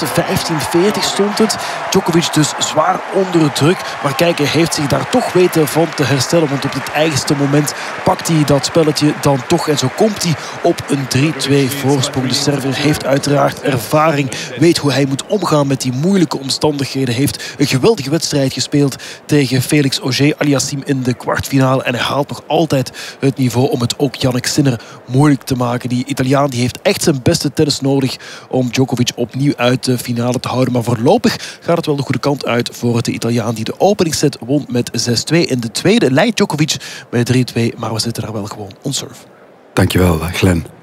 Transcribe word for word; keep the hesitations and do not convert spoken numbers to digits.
eerste vijftien veertig stond het. Djokovic dus zwaar onder druk. Maar kijk, hij heeft zich daar toch weten van te herstellen. Want op het eigenste moment pakt hij dat spelletje dan toch. En zo komt hij op een drie twee voorsprong. De Serviër heeft uiteraard ervaring. Weet hoe hij moet omgaan met die moeilijke omstandigheden. Heeft een geweldige wedstrijd gespeeld tegen Felix Auger-Aliassime in de kwartfinale. En hij haalt nog altijd het niveau om het ook Jannik Sinner moeilijk te maken. Die Italiaan die heeft echt zijn beste tennis nodig om Djokovic opnieuw uit de finale te houden. Maar voorlopig gaat het wel de goede kant uit voor de Italiaan die de openingsset won met zes twee. In de tweede leidt Djokovic met drie twee, maar we zitten daar wel gewoon on serve. Dankjewel, Glenn.